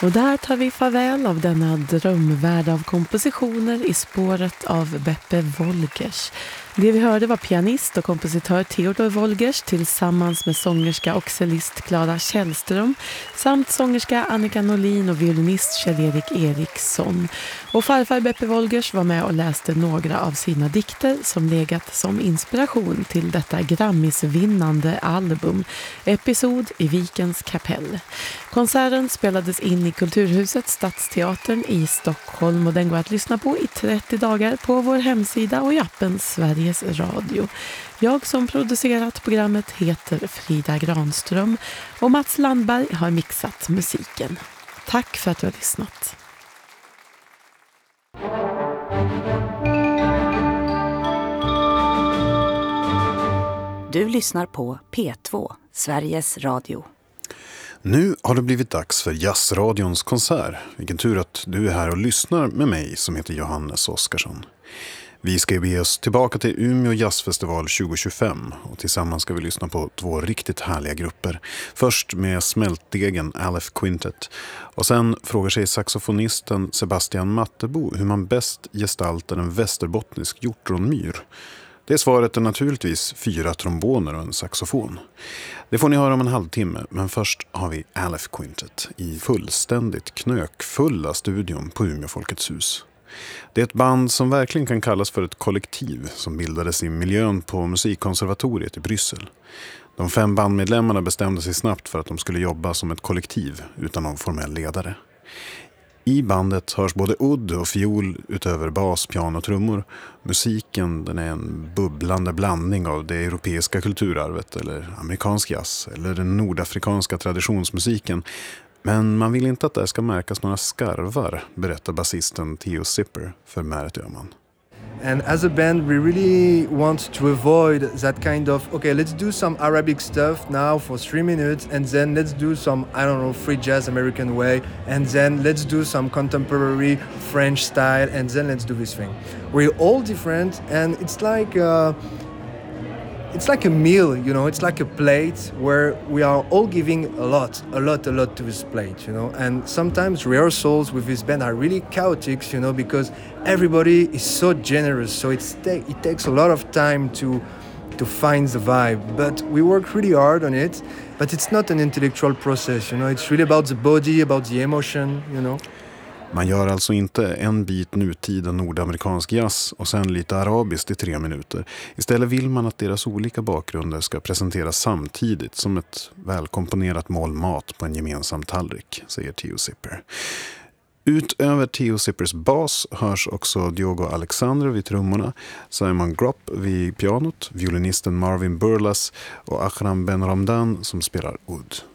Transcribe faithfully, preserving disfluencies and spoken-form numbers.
Och där tar vi farväl av denna drömvärld av kompositioner i spåret av Beppe Wolgers. Det vi hörde var pianist och kompositör Theodor Wolgers tillsammans med sångerska och cellist Clara Källström samt sångerska Annika Norlin och violinist Kjell-Erik Eriksson. Och farfar Beppe Wolgers var med och läste några av sina dikter som legat som inspiration till detta Grammisvinnande album Episod i Vikens kapell. Konserten spelades in i Kulturhuset Stadsteatern i Stockholm och den går att lyssna på i trettio dagar på vår hemsida och i appen Sveriges Radio. Jag som producerat programmet heter Frida Granström och Mats Landberg har mixat musiken. Tack för att du har lyssnat. Du lyssnar på P två, Sveriges Radio. Nu har det blivit dags för Jazzradions konsert. Vilken tur att du är här och lyssnar med mig som heter Johannes Oskarsson. Vi ska be oss tillbaka till Umeå Jazzfestival tjugo tjugofem och tillsammans ska vi lyssna på två riktigt härliga grupper. Först med smältdegen Aleph Quintet och sen frågar sig saxofonisten Sebastian Mattebo hur man bäst gestaltar en västerbottnisk hjortronmyr. Det svaret är naturligtvis fyra tromboner och en saxofon. Det får ni höra om en halvtimme, men först har vi Aleph Quintet i fullständigt knökfulla studion på Umeå Folkets hus. Det är ett band som verkligen kan kallas för ett kollektiv som bildades i miljön på Musikkonservatoriet i Bryssel. De fem bandmedlemmarna bestämde sig snabbt för att de skulle jobba som ett kollektiv utan någon formell ledare. I bandet hörs både udd och fiol utöver bas, piano och trummor. Musiken den är en bubblande blandning av det europeiska kulturarvet eller amerikansk jazz eller den nordafrikanska traditionsmusiken. Men man vill inte att det ska märkas några skarvar, berättar basisten Theo Zipper för Märet Öhman. And as a band, we really want to avoid that kind of, okay, let's do some Arabic stuff now for three minutes, and then let's do some, I don't know, free jazz American way, and then let's do some contemporary French style, and then let's do this thing. We're all different, and it's like, uh, it's like a meal, you know, it's like a plate where we are all giving a lot, a lot, a lot to this plate, you know, and sometimes rehearsals with this band are really chaotic, you know, because everybody is so generous, so it's ta- it takes a lot of time to to find the vibe, but we work really hard on it, but it's not an intellectual process, you know, it's really about the body, about the emotion, you know. Man gör alltså inte en bit nutida nordamerikansk jazz och sen lite arabiskt i tre minuter. Istället vill man att deras olika bakgrunder ska presenteras samtidigt som ett välkomponerat mål mat på en gemensam tallrik, säger Theo Zipper. Utöver Theo Zippers bas hörs också Diogo Alexander vid trummorna, Simon Gropp vid pianot, violinisten Marvin Burlas och Akram Ben Ramdan som spelar udd.